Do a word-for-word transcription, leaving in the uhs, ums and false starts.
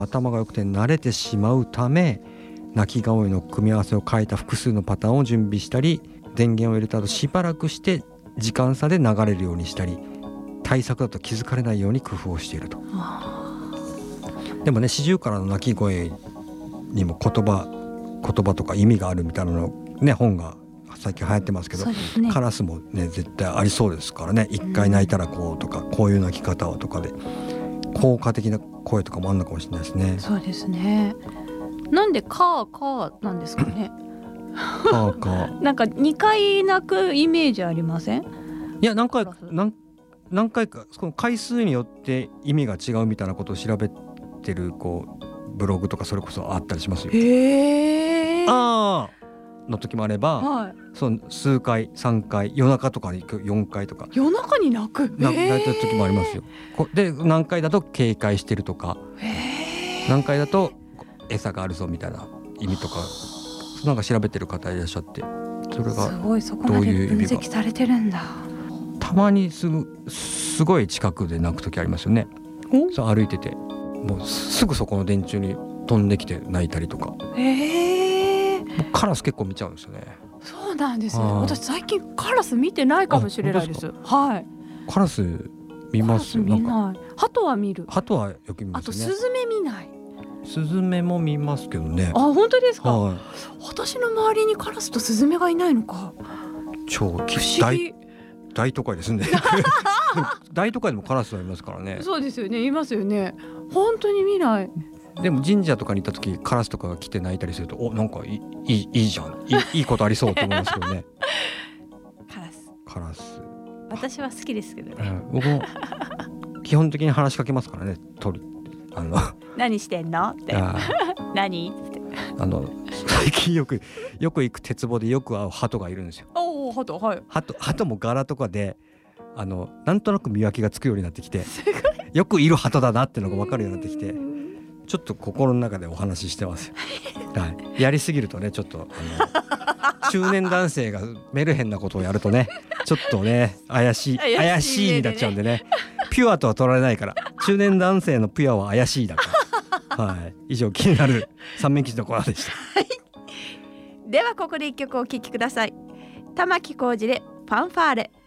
頭が良くて慣れてしまうため、鳴き声の組み合わせを変えた複数のパターンを準備したり、電源を入れた後しばらくして時間差で流れるようにしたり、対策だと気づかれないように工夫をしていると。でもね、シジュウカラの鳴き声にも言葉言葉とか意味があるみたいなのね、本が最近流行ってますけど、ね、カラスもね絶対ありそうですからね。一回鳴いたらこうとか、こういう鳴き方をとかで効果的な声とかもあるのかもしれないですね。 そうですね。なんでカーカーなんですかね。 カーカーなんかにかい鳴くイメージありません？ いや、何回か何何回かその回数によって意味が違うみたいなことを調べてるこうブログとかそれこそあったりしますよ。 へー。 あーの時もあれば、 はい、 その数回さんかい、夜中とかによんかいとか夜中に鳴く鳴いた時もありますよ。で何回だと警戒してるとか、何回だと餌があるぞみたいな意味とか、なんか調べてる方いらっしゃって、それがすごい、そこまで分析されてるんだ。 たまにすぐすごい近くで鳴く時ありますよね。そう歩いててもうすぐそこの電柱に飛んできて鳴いたりとか。 へー。 カラス結構見ちゃうんですよね。 そうなんですね。私最近カラス見てないかもしれないです。はい。 カラス見ます。 見ない。鳩は見る。 鳩はよく見ますね。 あとスズメ見ない。 スズメも見ますけどね。 あ、本当ですか。 はい、 私の周りにカラスとスズメがいないのか。 超大大都会ですね。大都会でもカラスはいますからね。 そうですよね、いますよね。本当に見ない。 でも神社とかに行った時カラスとかが来て鳴いたりすると、お、なんかいい、いい、いいじゃん、いい、いいことありそうと思いますけどね。 カラスカラス私は好きですけどね、 うん、僕も基本的に話しかけますからね。鳥あの何してんのって何ってあの最近よくよく行く鉄棒でよく会う鳩がいるんですよ。 おお、鳩、はい。 鳩、鳩も柄とかであのなんとなく見分けがつくようになってきて、よくいる鳩だなっていうのが分かるようになってきて、ちょっと心の中でお話ししてますよ。はい、やりすぎるとね、ちょっとあの中年男性がメルヘンなことをやるとね、ちょっとね怪しい怪しいになっちゃうんでね。ピュアとは取られないから、中年男性のピュアは怪しいだから。はい、以上気になる三面記事のコーナーでした。 ではここで一曲お聴きください。玉置浩二でファンファーレ。